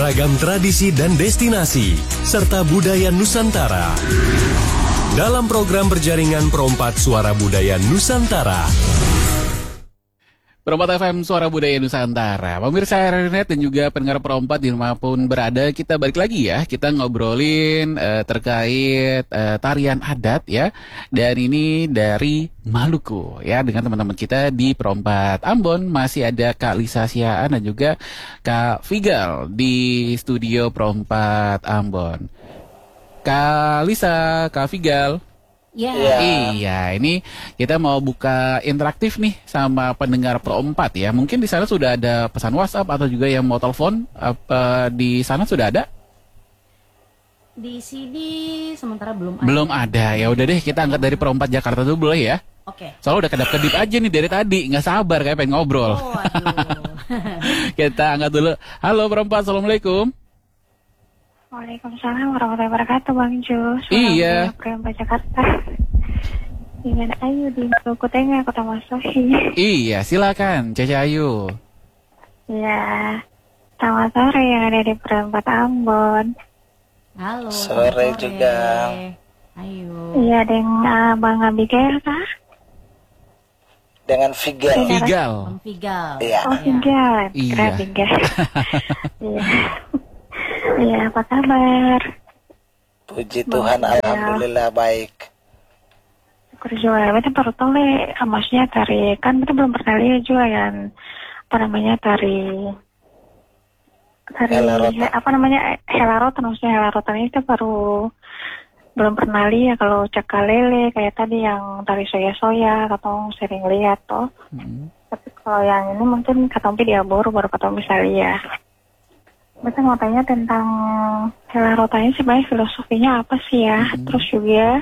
beragam tradisi dan destinasi, serta budaya Nusantara. Dalam program berjaringan Perompat Suara Budaya Nusantara. Perompat FM Suara Budaya Nusantara. Pemirsa RRNet dan juga pendengar Perompat di rumah pun berada, kita balik lagi ya. Kita ngobrolin terkait tarian adat ya. Dan ini dari Maluku ya, dengan teman-teman kita di Perompat Ambon. Masih ada Kak Lisa Siaan dan juga Kak Figal di studio Perompat Ambon. Kak Lisa, Kak Figal. Ya. Iya, ini kita mau buka interaktif nih sama pendengar Perompat ya. Mungkin di sana sudah ada pesan WhatsApp atau juga yang mau telepon, di sana sudah ada? Di sini sementara belum ada. Belum ada. Ya udah deh, kita angkat dari Perompat Jakarta dulu boleh ya? Oke. Soalnya udah kedap-kedip aja nih dari tadi, nggak sabar kayak pengen ngobrol. Oh, aduh. Kita angkat dulu. Halo Perompat, assalamualaikum. Waalaikumsalam warahmatullahi wabarakatuh, Bang Jus. Iya. Perompat Jakarta. Dengan Ayu di Maluku Tengah, Kota Masohi. Iya, silakan, Cece Ayu. Ya, selamat sore yang ada di Perompat Ambon. Halo. Sore juga. Ayo. Iya, dengan Bang Abigail kah? Dengan Figal. Figal. Om Figal. Iya. Oh, Figal. Iya. Keren Figal. Iya. Iya, apa kabar? Puji Tuhan, alhamdulillah baik. Syukur juga. Beta baru tahu maksudnya tari, kan beta belum pernah lihat juga yang apa namanya tari Helarotan. apa namanya helarotan, maksudnya helarotan itu baru belum pernah lihat. Kalau cakalele kayak tadi yang tari soya-soya katong sering lihat toh. Tapi kalau yang ini mungkin katong di Aboru baru katong bisa lihat. Beta mau tanya tentang helarotannya sebenarnya filosofinya apa sih ya? Terus juga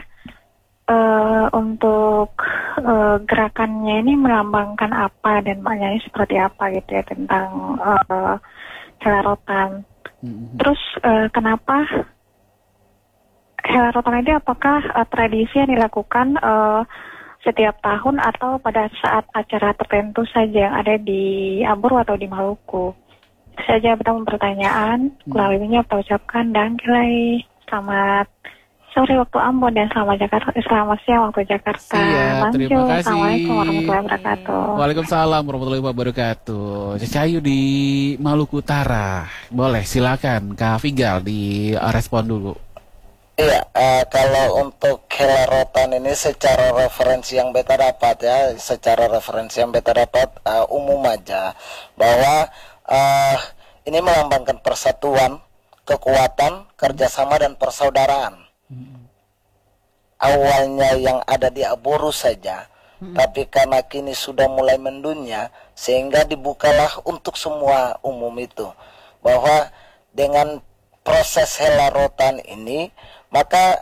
untuk gerakannya ini melambangkan apa dan maknanya seperti apa gitu ya tentang helarotan. Terus kenapa helarotan itu apakah tradisi yang dilakukan setiap tahun atau pada saat acara tertentu saja yang ada di Ambon atau di Maluku? Saja bertemu pertanyaan, melalui ucapkan dan kilai selamat sore waktu Ambon dan selamat siang waktu Jakarta. Siap, terima kasih. Assalamualaikum warahmatullahi wabarakatuh. Waalaikumsalam warahmatullahi wabarakatuh. Cece Ayu di Maluku Utara. Boleh, silakan Kak Figal di respon dulu. Iya, kalau untuk helarotan ini secara referensi yang beta dapat ya, umum aja bahwa ini melambangkan persatuan, kekuatan, kerjasama dan persaudaraan. Awalnya yang ada di Aboru saja, tapi karena kini sudah mulai mendunia, sehingga dibukalah untuk semua umum itu. Bahwa dengan proses helarotan ini, maka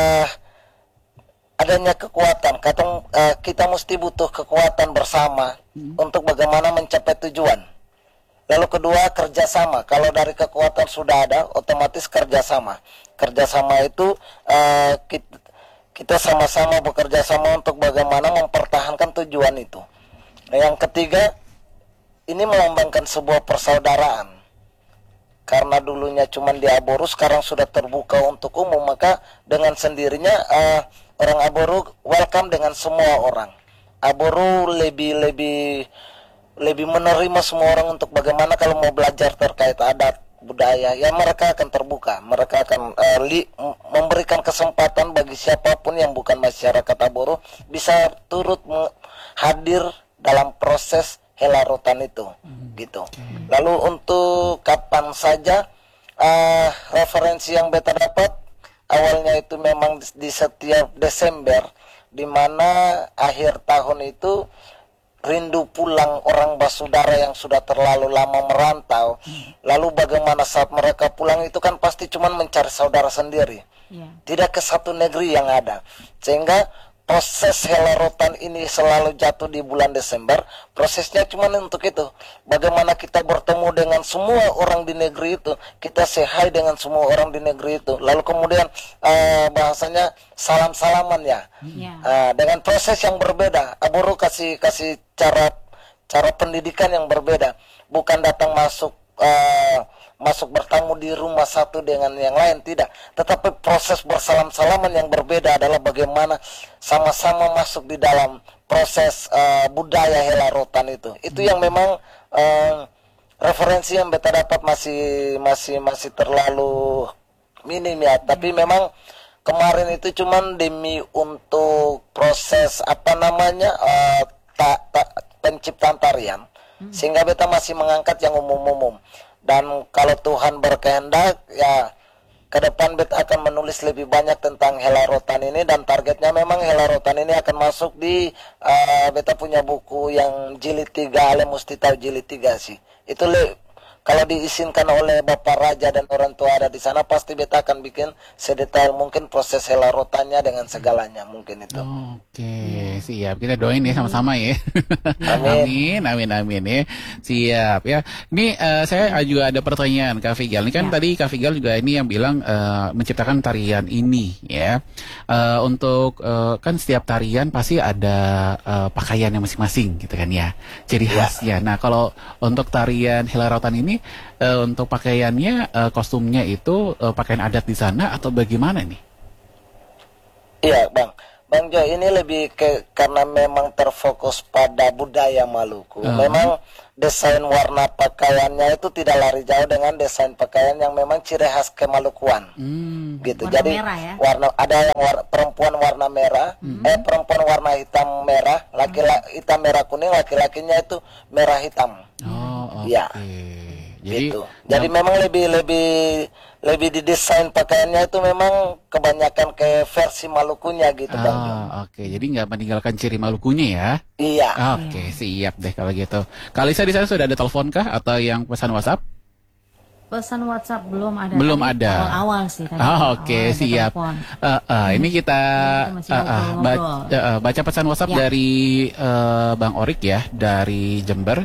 adanya kekuatan. Kita mesti butuh kekuatan bersama untuk bagaimana mencapai tujuan. Lalu kedua, kerjasama. Kalau dari kekuatan sudah ada, otomatis kerjasama. Kerjasama itu kita sama-sama bekerja sama untuk bagaimana mempertahankan tujuan itu. Nah, yang ketiga, ini melambangkan sebuah persaudaraan. Karena dulunya cuma di Aboru, sekarang sudah terbuka untuk umum, maka dengan sendirinya orang Aboru welcome dengan semua orang. Aboru lebih menerima semua orang untuk bagaimana kalau mau belajar terkait adat, budaya, ya mereka akan terbuka. Mereka akan memberikan kesempatan bagi siapapun yang bukan masyarakat Aboru bisa turut hadir dalam proses helarotan itu, gitu. Lalu untuk kapan saja, referensi yang beta dapat, awalnya itu memang di setiap Desember, di mana akhir tahun itu rindu pulang orang basudara yang sudah terlalu lama merantau. Lalu bagaimana saat mereka pulang itu kan pasti cuma mencari saudara sendiri, tidak ke satu negeri yang ada. Sehingga proses helarotan ini selalu jatuh di bulan Desember. Prosesnya cuma untuk itu, bagaimana kita bertemu dengan semua orang di negeri itu, kita say hi dengan semua orang di negeri itu. Lalu kemudian bahasanya salam-salaman ya. Dengan proses yang berbeda. Aboru kasih cara pendidikan yang berbeda. Bukan datang masuk masuk bertamu di rumah satu dengan yang lain, tidak. Tetapi proses bersalam-salaman yang berbeda adalah bagaimana sama-sama masuk di dalam proses budaya Hela Rotan itu. Itu yang memang referensi yang beta dapat masih terlalu minim ya. Tapi memang kemarin itu cuman demi untuk proses penciptaan tarian, sehingga beta masih mengangkat yang umum-umum. Dan kalau Tuhan berkehendak, ya ke depan beta akan menulis lebih banyak tentang Hela Rotan ini, dan targetnya memang Hela Rotan ini akan masuk di beta punya buku yang jilid 3, Ale mesti tahu jilid 3 sih. Itu kalau diizinkan oleh Bapak Raja dan orang tua ada di sana, pasti beta akan bikin sedetail mungkin proses Hela Rotannya dengan segalanya mungkin itu. Oke, siap. Kita doain ya sama-sama ya. Amin. Amin ya. Siap ya. Ini saya juga ada pertanyaan Kak Figal. Ini kan tadi Kak Figal juga ini yang bilang menciptakan tarian ini ya. Untuk kan setiap tarian pasti ada pakaian yang masing-masing gitu kan ya. Ciri khasnya. Nah, kalau untuk tarian Hela Rotan ini untuk pakaiannya, kostumnya itu pakaian adat di sana atau bagaimana nih? Iya, Bang Jo, ini lebih karena memang terfokus pada budaya Maluku. Memang desain warna pakaiannya itu tidak lari jauh dengan desain pakaian yang memang ciri khas kemalukuan. Gitu. Warna Jadi merah ya? ada yang perempuan warna merah, perempuan warna hitam merah, laki-laki hitam merah kuning, laki-lakinya itu merah hitam. Oh, oke. Ya. Gitu. Jadi memang lebih didesain pakaiannya itu memang kebanyakan ke versi Malukunya gitu, Bang Jo. Oke. Jadi nggak meninggalkan ciri Malukunya ya? Iya. Oke, siap deh kalau gitu. Kalisa di sana sudah ada telepon kah atau yang pesan WhatsApp? Pesan WhatsApp belum ada. Belum Tadi ada. Awal-awal sih tadi. Oke, Awal ada siap. telepon. Ini kita Masih ngobrol-ngobrol. baca pesan WhatsApp dari Bang Orik ya, dari Jember.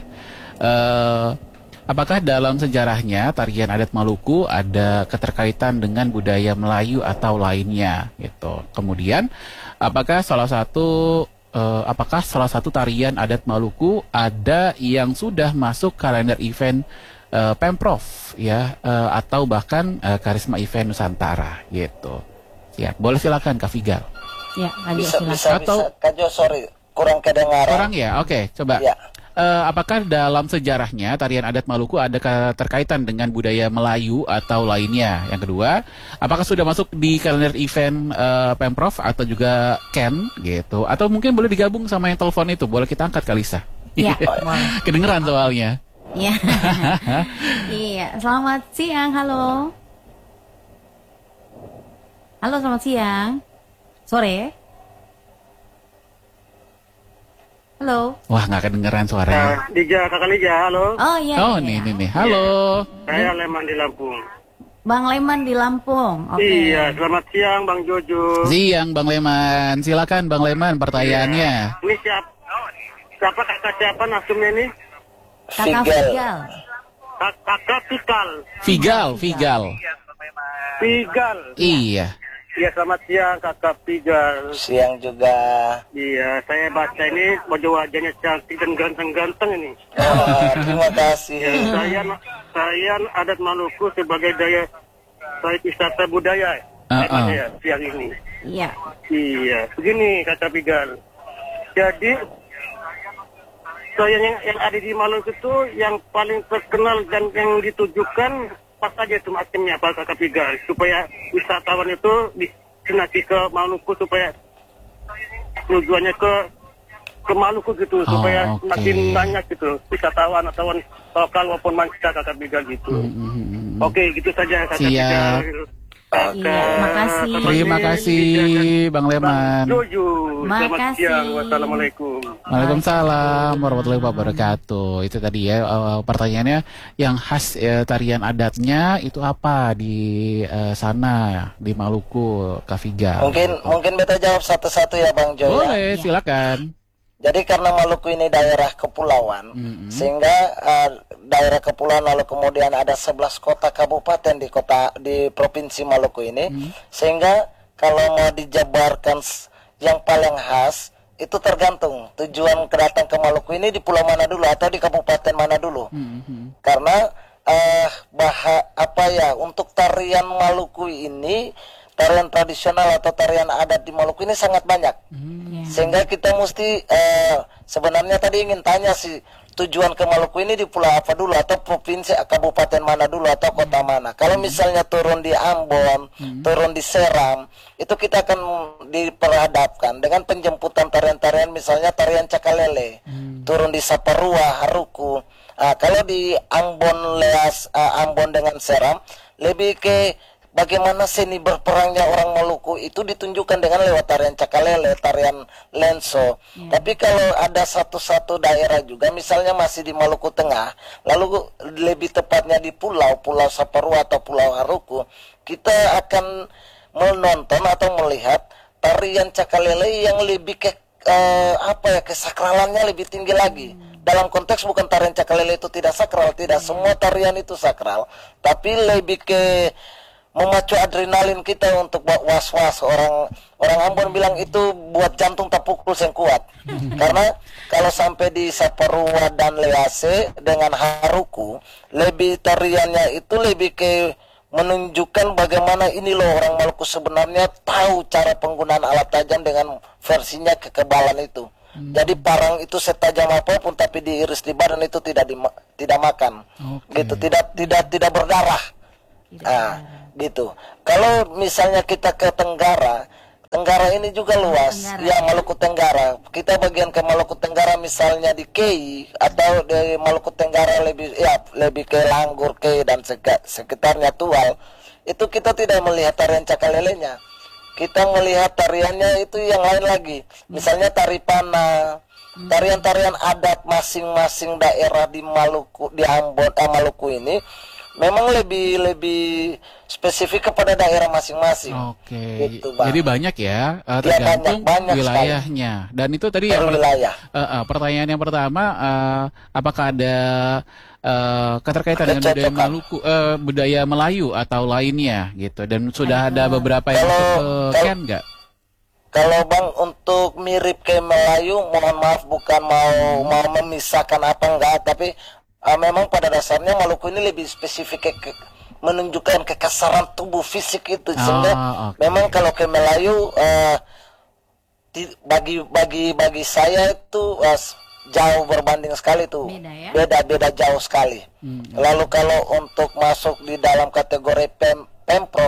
Apakah dalam sejarahnya tarian adat Maluku ada keterkaitan dengan budaya Melayu atau lainnya gitu. Kemudian apakah salah satu tarian adat Maluku ada yang sudah masuk kalender event Pemprov ya, atau bahkan Karisma Event Nusantara gitu. Ya, boleh silakan Kak Figal. Ya, lanjut Bisa, silakan. Kak Jo, sorry, kurang kedengaran. Kurang ya? Oke, coba. Ya. Apakah dalam sejarahnya tarian adat Maluku ada keterkaitan dengan budaya Melayu atau lainnya? Yang kedua, apakah sudah masuk di kalender event Pemprov atau juga Ken gitu? Atau mungkin boleh digabung sama yang telepon itu? Boleh kita angkat Kalisa? Ya, boleh. Kedengeran soalnya. Iya. Iya, selamat siang. Halo. Halo, selamat siang. Sore. Halo. Wah, nggak kedengeran suaranya. Kakak Lija, halo. Oh iya. Oh, iya. nih. Halo. Saya Leman di Lampung. Bang Leman di Lampung. Oke. Iya, selamat siang Bang Jojo. Siang Bang Leman. Silakan Bang Leman pertanyaannya. Ini siapa kakak siapa nasumnya ini? Kakak Figal. Figal. Kakak Fikal. Figal. Figal. Iya. Iya, selamat siang Kakak Figal. Siang juga. Iya, saya baca ini wajah-wajahnya cantik dan ganteng-ganteng ini. Terima kasih. Saya adat Maluku sebagai daya wisata budaya. Ya, siang ini. Iya. Iya, begini kata Figal. Jadi saya yang ada di Maluku itu yang paling terkenal dan yang ditujukan apa saja itu macamnya Pak Kakak Figal, supaya wisatawan itu disenaki ke Maluku supaya tujuannya ke Maluku gitu, supaya semakin banyak gitu wisatawan atau lokal maupun mancanegara Kakak Figal gitu. Oke, gitu saja Kakak Figal. Iya, makasih. Terima kasih Bang Leman. Selamat Makasih. siang. Wassalamualaikum. Waalaikumsalam warahmatullahi wabarakatuh. Itu tadi ya pertanyaannya, yang khas tarian adatnya itu apa di sana di Maluku, Kak Figa? Mungkin beta jawab satu-satu ya Bang Jo. Boleh, silakan. Jadi karena Maluku ini daerah kepulauan, sehingga daerah kepulauan lalu kemudian ada 11 kota kabupaten di provinsi Maluku ini, sehingga kalau mau dijabarkan yang paling khas itu tergantung tujuan kedatang ke Maluku ini di pulau mana dulu atau di kabupaten mana dulu. Karena untuk tarian Maluku ini, tarian tradisional atau tarian adat di Maluku ini sangat banyak. Sehingga kita mesti sebenarnya tadi ingin tanya sih, tujuan ke Maluku ini di pulau apa dulu, atau provinsi kabupaten mana dulu, atau kota mana. Kalau misalnya turun di Ambon, turun di Seram, itu kita akan diperhadapkan dengan penjemputan tarian-tarian, misalnya tarian Cakalele, turun di Saparua, Haruku. Kalau di Ambon, Ambon dengan Seram, lebih ke bagaimana seni berperangnya orang Maluku itu ditunjukkan dengan lewat tarian Cakalele, tarian Lenso. Tapi kalau ada satu-satu daerah juga, misalnya masih di Maluku Tengah, lalu lebih tepatnya di Pulau Saparua atau Pulau Haruku, kita akan menonton atau melihat tarian Cakalele yang lebih ke kesakralannya lebih tinggi lagi. Dalam konteks bukan tarian Cakalele itu tidak sakral, tidak semua tarian itu sakral, tapi lebih ke memacu adrenalin kita untuk was-was. Orang Ambon bilang itu buat jantung tak pukul yang kuat. Karena kalau sampai di Saparua dan Lease dengan Haruku, lebih tariannya itu lebih ke menunjukkan bagaimana ini loh orang Maluku sebenarnya tahu cara penggunaan alat tajam dengan versinya kekebalan itu. Jadi parang itu setajam apapun tapi diiris di badan itu tidak makan. Gitu, tidak berdarah. Gitu. Kalau misalnya kita ke Tenggara ini juga luas. Ya, Maluku Tenggara. Kita bagian ke Maluku Tenggara misalnya di Kei atau di Maluku Tenggara lebih ke Langgur, Kei dan sekitarnya Tual. Itu kita tidak melihat tarian Cakalelenya. Kita melihat tariannya itu yang lain lagi. Misalnya tari Pana, tarian-tarian adat masing-masing daerah di Maluku, di Ambon, Maluku ini memang lebih spesifik kepada daerah masing-masing. Gitu, jadi banyak ya, tergantung banyak wilayahnya. Sekali. Dan itu tadi pertanyaan yang pertama, apakah ada keterkaitan dengan budaya Maluku, budaya Melayu atau lainnya gitu? Dan sudah ada beberapa yang masuk ke Ken nggak? Kalau Bang untuk mirip ke Melayu, mohon maaf bukan mau memisahkan apa enggak, tapi memang pada dasarnya Maluku ini lebih spesifik menunjukkan kekasaran tubuh fisik itu, sehingga memang kalau ke Melayu bagi saya itu jauh berbanding sekali tuh, beda jauh sekali. Lalu kalau untuk masuk di dalam kategori Pemprov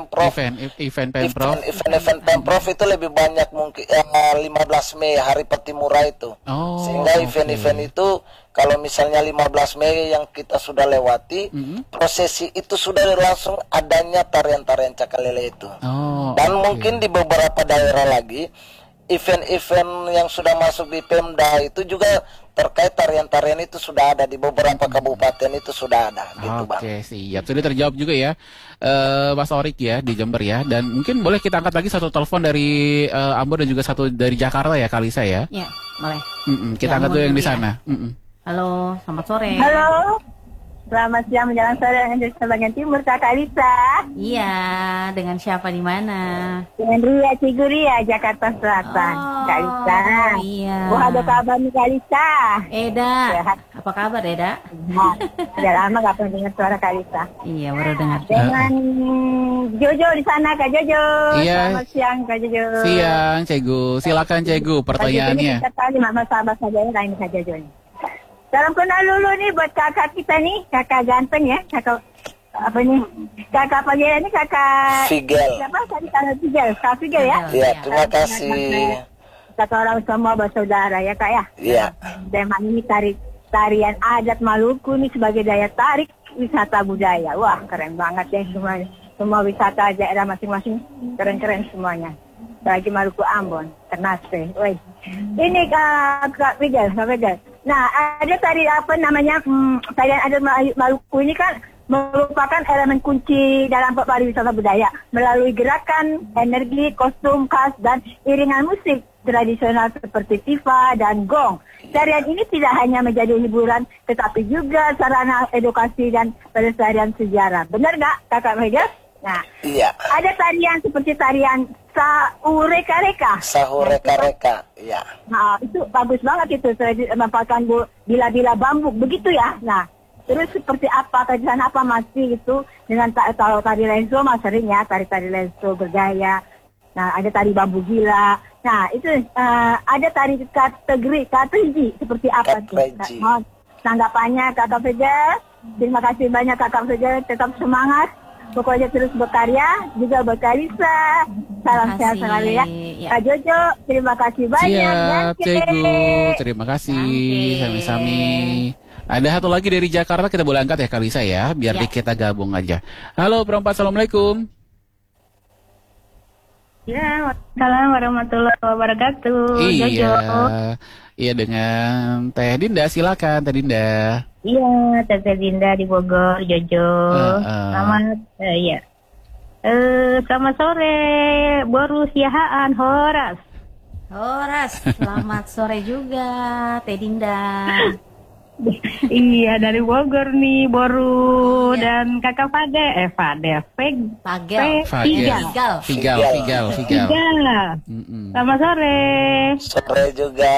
event Pemprov itu lebih banyak mungkin 15 Mei Hari Peti Murah itu. Sehingga event-event itu kalau misalnya 15 Mei yang kita sudah lewati, prosesi itu sudah langsung adanya tarian-tarian Cakalele itu. Dan mungkin di beberapa daerah lagi event-event yang sudah masuk di Pemda itu juga terkait tarian-tarian itu sudah ada di beberapa kabupaten itu sudah ada gitu Bang. Oke, siap. Sudah terjawab juga ya Mas Orik ya di Jember ya. Dan mungkin boleh kita angkat lagi satu telepon dari Ambon dan juga satu dari Jakarta ya, Kalisa ya. Iya, boleh. Kita angkat dulu yang di sana. Halo, selamat sore. Halo. Selamat siang menjelang sore dengan sebagian timur, Kak Kalisa. Iya, dengan siapa di mana? Dengan Ria Ciguria, Jakarta Selatan, Kak Kalisa. Iya. Wah, ada kabar nih Kak Kalisa. Eda, apa kabar Eda? Nah, udah lama gak pernah dengar suara Kak Kalisa. Iya, baru dengar. Dengan Jojo di sana, Kak Jojo. Iya. Selamat siang, Kak Jojo. Siang, Cegu. Silakan Cegu, pertanyaannya. Kita tadi mama sahabat saja ini Kak Jojo nih. Salam kenal dulu nih buat kakak kita nih, kakak ganteng ya, kakak apa nih, kakak pagi ini kakak Figel. Siapa tadi kakak Figel, Kak Figel ya? Iya, terima kasih. Kata orang semua bersaudara ya Kak ya. Iya. Memang ini tarian adat Maluku nih sebagai daya tarik wisata budaya. Wah keren banget ya semua wisata daerah masing-masing keren-keren semuanya. Bagi Maluku Ambon, Ternate. Woi. Ini Kak Figel, Kak Figel. Nah, ada tari apa namanya tarian adat Maluku ini kan merupakan elemen kunci dalam pariwisata budaya melalui gerakan, energi, kostum khas dan iringan musik tradisional seperti tifa dan gong. Tarian ini tidak hanya menjadi hiburan, tetapi juga sarana edukasi dan pelestarian sejarah. Benar nggak, Kakak Figel? Nah, iya. Ada tarian seperti tarian Sahureka-reka. Sahureka-reka, iya. Nah, itu bagus banget itu. Memanfaatkan bila-bila bambu, begitu ya. Nah, Terus seperti apa, kegiatan apa masih itu dengan kalau tari lenso mas sering ya, tari lenso bergaya. Nah, ada tari bambu gila. Nah, itu ada tari kategori K3G seperti apa tuh? Mohon tanggapannya Kakak Vega. Terima kasih banyak Kakak Vega, tetap semangat. Pokoknya terus berkarya, juga berkarya. Salam sehat selalu ya. Kak Jojo, terima kasih banyak. Siap, Cegu. Terima kasih. Sami-sami. Ada satu lagi dari Jakarta, kita boleh angkat ya Kalisa ya, biar kita gabung aja. Halo perempat, assalamualaikum. Ya, assalamualaikum warahmatullahi wabarakatuh. Iya, Jojo. Iya dengan Teh Dinda, silakan Teh Dinda. Iya, Teh Dinda di Bogor, Jojo. Selamat, selamat sore, Boru Siahaan, Horas. Horas, selamat sore juga, Teh Dinda. Iya, dari Bogor nih, Boru dan Kakak Fade, Fagel. Figal. Selamat sore. Sore juga.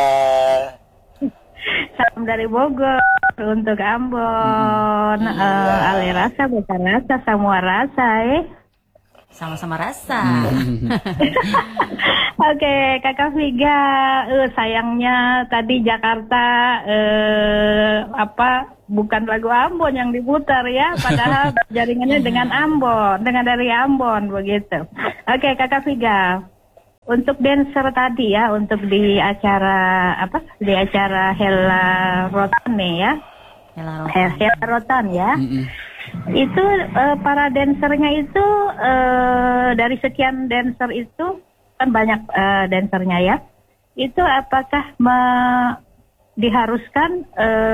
Salam dari Bogor untuk Ambon. Ale rasa, bukan rasa, semua rasa Sama-sama rasa. Oke, Kakak Viga, sayangnya tadi Jakarta bukan lagu Ambon yang diputar ya, padahal jaringannya dengan dari Ambon begitu. Oke, Kakak Viga, untuk dancer tadi ya, untuk di acara Hela Rotan nih ya, Hela Rotan ya. Itu para dancernya itu dari sekian dancer itu kan banyak dancernya ya. Itu apakah diharuskan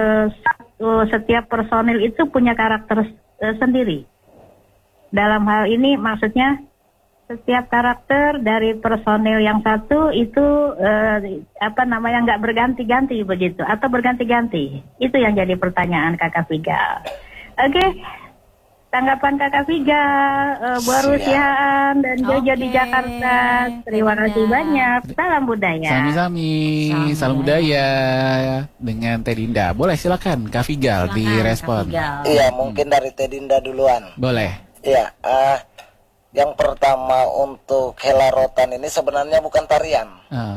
setiap personil itu punya karakter sendiri? Dalam hal ini maksudnya setiap karakter dari personil yang satu itu nggak berganti-ganti begitu atau berganti-ganti? Itu yang jadi pertanyaan Kakak Viga. Oke. Tanggapan Kakak Viga, Baru Sihaan dan Jojo di Jakarta. Terima kasih banyak. Salam budaya. Sami-sami. Salam budaya dengan Teh Dinda. Boleh silakan Kak Vigal direspon. Iya, mungkin dari Teh Dinda duluan. Boleh. Iya, yang pertama untuk Hela Rotan ini sebenarnya bukan tarian.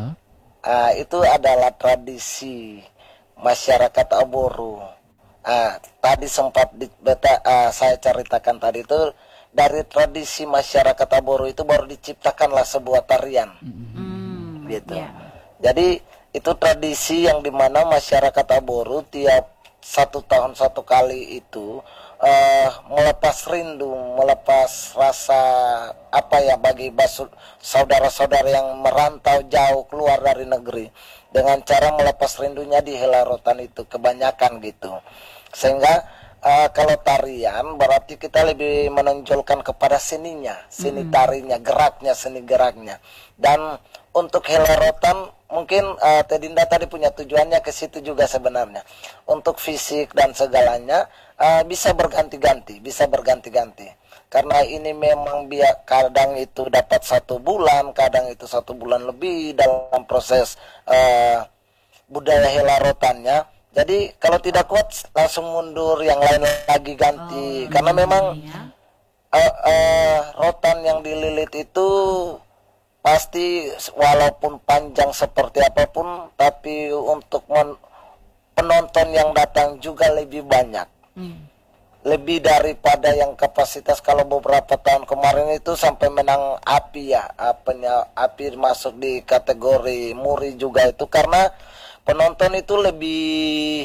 Itu adalah tradisi masyarakat Aboru. Tadi sempat saya ceritakan tadi itu dari tradisi masyarakat Aboru itu baru diciptakanlah sebuah tarian, gitu. Jadi itu tradisi yang dimana masyarakat Aboru tiap 1 tahun 1 kali itu melepas rindu, melepas rasa bagi saudara-saudara yang merantau jauh keluar dari negeri dengan cara melepas rindunya di Hela Rotan itu kebanyakan gitu. Sehingga kalau tarian berarti kita lebih menonjolkan kepada seninya, seni tarinya, geraknya, seni geraknya. Dan untuk Hela Rotan mungkin Teh Dinda tadi punya tujuannya ke situ juga sebenarnya. Untuk fisik dan segalanya bisa berganti-ganti. Karena ini memang kadang itu dapat 1 bulan, kadang itu 1 bulan lebih dalam proses budaya Hela Rotannya. Jadi kalau tidak kuat langsung mundur, yang lain lagi ganti. Karena memang rotan yang dililit itu pasti walaupun panjang seperti apapun, tapi untuk penonton yang datang juga lebih banyak. Lebih daripada yang kapasitas. Kalau beberapa tahun kemarin itu sampai menang api ya, api masuk di kategori muri juga itu, karena penonton itu lebih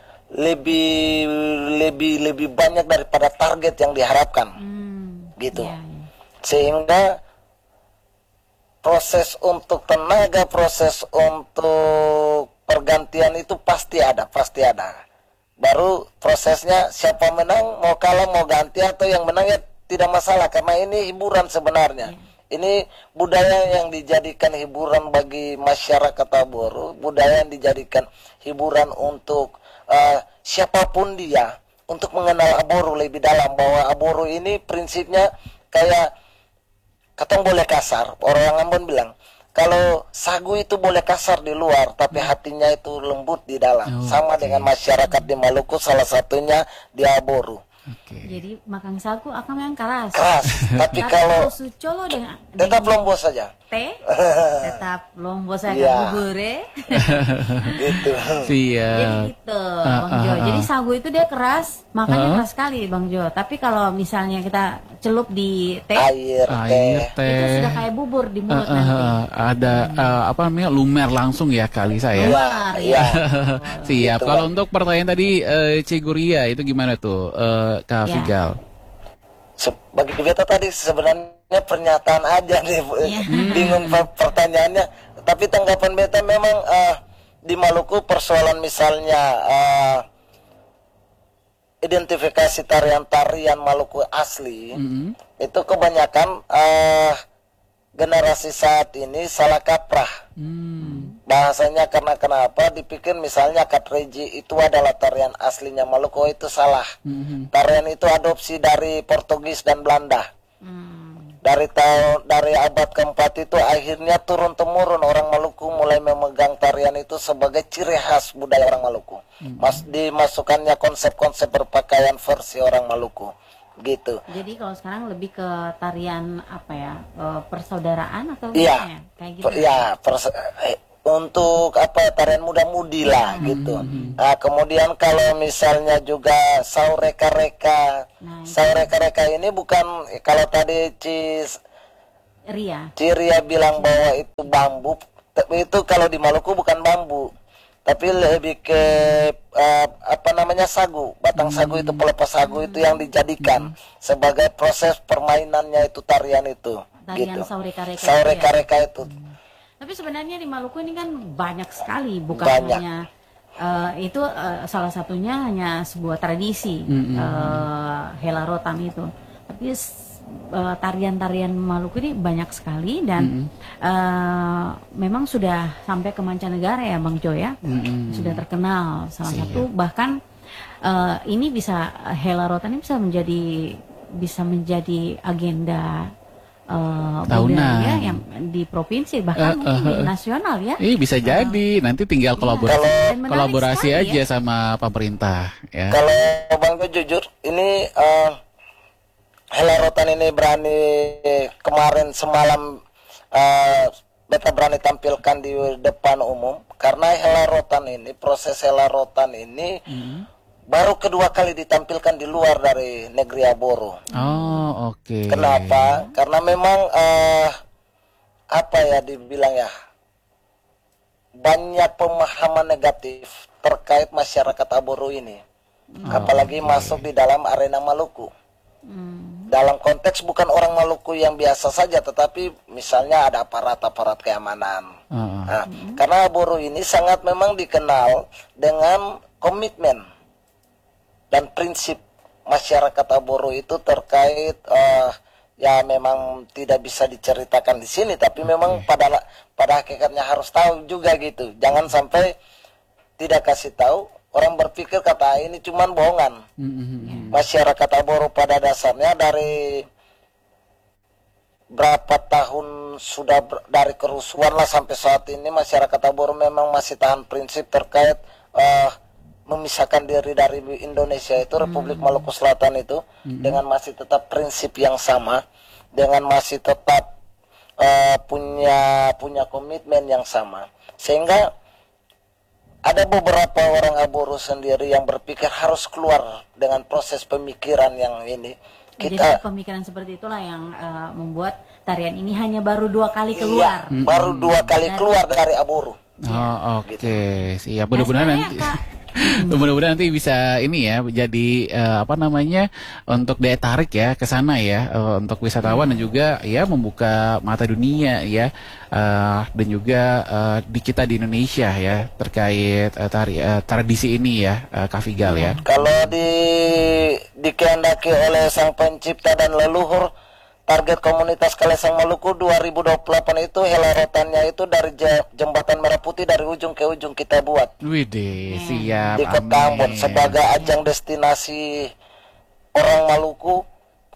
banyak daripada target yang diharapkan, gitu. Sehingga proses untuk tenaga, proses untuk pergantian itu pasti ada. Baru prosesnya siapa menang, mau kalah, mau ganti atau yang menang ya tidak masalah, karena ini hiburan sebenarnya. Ini budaya yang dijadikan hiburan bagi masyarakat Aboru, budaya yang dijadikan hiburan untuk siapapun dia, untuk mengenal Aboru lebih dalam, bahwa Aboru ini prinsipnya kayak, katong boleh kasar, orang Ambon bilang, kalau sagu itu boleh kasar di luar, tapi hatinya itu lembut di dalam. Sama dengan masyarakat di Maluku, salah satunya di Aboru. Jadi makan sagu akan yang keras. Keras, tapi kalau sucolo dengan tetap lombok saja. teh tetap lombok saja Iya. bubur Gitu. Jadi Siap. gitu, Bang Jo. Jadi sagu itu dia keras, makanya keras sekali, Bang Jo. Tapi kalau misalnya kita celup di teh, Air, Air teh. itu teh. sudah kayak bubur di mulut nanti. Ada apa namanya lumer langsung ya kali saya. Keluar, Iya. Siap. Gitu, Kalau Bang. untuk pertanyaan tadi Ciguria itu gimana tuh Kak Ya. Figal? Bagi beta tadi sebenarnya pernyataan aja nih, Iya. bingung pertanyaannya. Tapi tanggapan beta memang di Maluku persoalan misalnya identifikasi tarian-tarian Maluku asli itu kebanyakan generasi saat ini salah kaprah. Bahasanya karena kenapa dipikir misalnya Katreji itu adalah tarian aslinya Maluku, itu salah. Tarian itu adopsi dari Portugis dan Belanda. Dari abad keempat itu akhirnya turun temurun orang Maluku mulai memegang tarian itu sebagai ciri khas budaya orang Maluku. Dimasukkannya konsep-konsep berpakaian versi orang Maluku. Gitu. Jadi kalau sekarang lebih ke tarian apa ya, persaudaraan atau Iya. gimana ya? Kayak gitu. Untuk apa tarian muda-mudi lah gitu. Nah, kemudian kalau misalnya juga saureka-reka. Nah, itu. Saureka-reka ini bukan, kalau tadi Ria. Ciria bilang bahwa itu bambu, tapi itu kalau di Maluku bukan bambu, tapi lebih ke apa namanya sagu, batang sagu itu, pelepah sagu itu yang dijadikan sebagai proses permainannya itu tarian itu. Tarian Gitu. saureka-reka. Saureka-reka itu. Tapi sebenarnya di Maluku ini kan banyak sekali, bukan Banyak. hanya itu salah satunya hanya sebuah tradisi Hela Rotan itu. Tapi tarian-tarian Maluku ini banyak sekali dan memang sudah sampai ke mancanegara ya, Bang Jo ya. Sudah terkenal. Salah satu bahkan ini bisa Hela Rotan ini bisa menjadi agenda budaya yang di provinsi bahkan mungkin di nasional ya. Bisa jadi nanti tinggal kolaborasi Dan menarik kolaborasi sekali aja ya. sama pemerintah ya. Kalau Bang Jo jujur, ini Hela Rotan ini berani kemarin semalam beta berani tampilkan di depan umum karena Hela Rotan ini, proses Hela Rotan ini baru kedua kali ditampilkan di luar dari negeri Aboro. Oh, oke. Kenapa? Karena memang apa ya dibilang ya, banyak pemahaman negatif terkait masyarakat Aboro ini, apalagi masuk di dalam arena Maluku. Dalam konteks bukan orang Maluku yang biasa saja, tetapi misalnya ada aparat-aparat keamanan. Nah, karena Aboro ini sangat memang dikenal dengan komitmen dan prinsip masyarakat Aboro itu terkait ya memang tidak bisa diceritakan di sini, tapi memang pada hakikatnya harus tahu juga gitu. Jangan sampai tidak kasih tahu, orang berpikir kata ini cuman bohongan. Masyarakat Aboro pada dasarnya dari berapa tahun sudah dari kerusuhan lah sampai saat ini masyarakat Aboro memang masih tahan prinsip terkait memisahkan diri dari Indonesia itu, Republik Maluku Selatan itu, dengan masih tetap prinsip yang sama, dengan masih tetap punya komitmen yang sama, sehingga ada beberapa orang Aboro sendiri yang berpikir harus keluar dengan proses pemikiran yang ini. Jadi Kita pemikiran seperti itulah yang membuat tarian ini hanya baru 2 kali keluar. baru 2 kali keluar dari Aboro. Oh, oke. Siap. Mudah-mudahan sebenarnya, nanti Kak, mudah-mudahan nanti bisa ini ya jadi apa namanya untuk daya tarik ya ke sana ya untuk wisatawan dan juga ya membuka mata dunia ya dan juga di kita di Indonesia ya terkait tradisi ini ya Kak Figal ya. Kalau dikehendaki oleh Sang Pencipta dan leluhur, target komunitas Kalesang Maluku 2028 itu Hela Rotannya itu dari Jembatan Merah Putih dari ujung ke ujung kita buat. Widih, siap. Di Kota Ambon sebagai ajang destinasi orang Maluku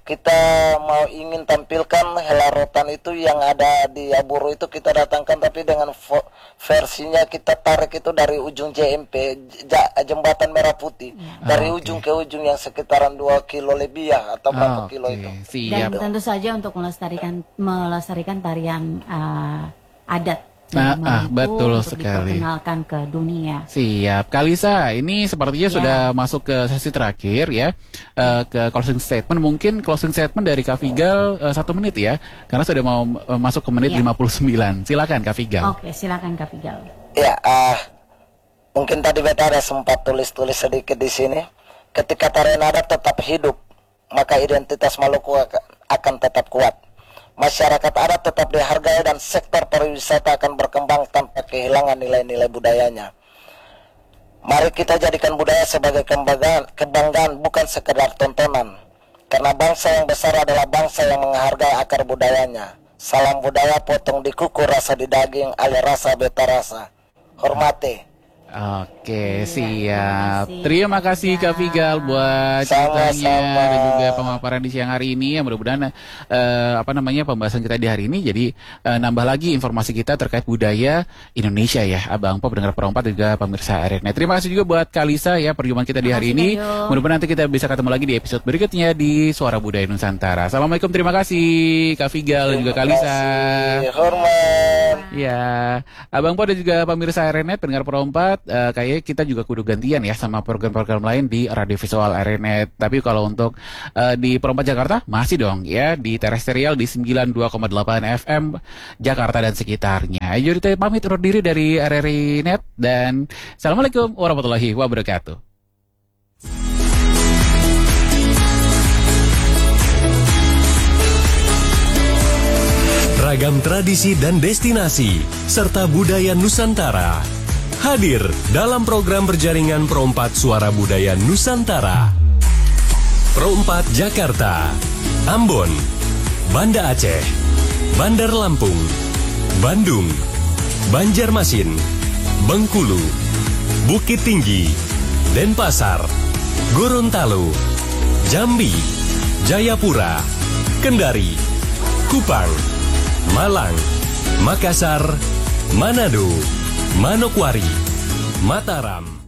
kita mau ingin tampilkan helarotan itu yang ada di Aburu itu kita datangkan, tapi dengan versinya kita tarik itu dari ujung JMP, Jembatan Merah Putih, dari ujung ke ujung yang sekitaran 2 kilo lebih ya, atau berapa kilo itu. Siap. Dan tentu saja untuk melestarikan tarian adat. Betul untuk sekali. diperkenalkan ke dunia. Siap. Kalisa, ini sepertinya sudah masuk ke sesi terakhir ya, ke closing statement. Mungkin closing statement dari Kak Figal 1 menit ya, karena sudah mau masuk ke menit 59. Silakan Kak Figal. Oke, silakan Kak Figal. Ya, mungkin tadi beta ada sempat tulis sedikit di sini. Ketika tarian adat tetap hidup, maka identitas Maluku akan tetap kuat. Masyarakat adat tetap dihargai dan sektor pariwisata akan berkembang tanpa kehilangan nilai-nilai budayanya. Mari kita jadikan budaya sebagai kebanggaan, bukan sekedar tontonan. Karena bangsa yang besar adalah bangsa yang menghargai akar budayanya. Salam budaya, potong di kuku, rasa di daging, alih rasa beta rasa. Hormati. Oke, siap. Terima kasih Kak Figal buat ceritanya dan juga pemaparan di siang hari ini. Mudah-mudahan pembahasan kita di hari ini jadi nambah lagi informasi kita terkait budaya Indonesia ya, Abang Po, pendengar perompat dan juga pemirsa RNet. Terima kasih juga buat Kalisa ya perjumpaan kita di hari ini. Mudah-mudahan nanti kita bisa ketemu lagi di episode berikutnya di Suara Budaya Nusantara. Assalamualaikum, terima kasih Kak Figal dan juga Kalisa. Hormat. Ya, Abang Po dan juga pemirsa RNet, pendengar perompat. Kayaknya kita juga kudu gantian ya sama program-program lain di radio visual RNet. Tapi kalau untuk di Perompat Jakarta masih dong ya di terestrial di 92,8 FM Jakarta dan sekitarnya. Jadi kita pamit undur diri dari RRI Net dan Assalamualaikum warahmatullahi wabarakatuh. Ragam tradisi dan destinasi serta budaya Nusantara hadir dalam program berjaringan Perompat Suara Budaya Nusantara. Perompat Jakarta, Ambon, Banda Aceh, Bandar Lampung, Bandung, Banjarmasin, Bengkulu, Bukit Tinggi, Denpasar, Gorontalo, Jambi, Jayapura, Kendari, Kupang, Malang, Makassar, Manado, Manokwari, Mataram,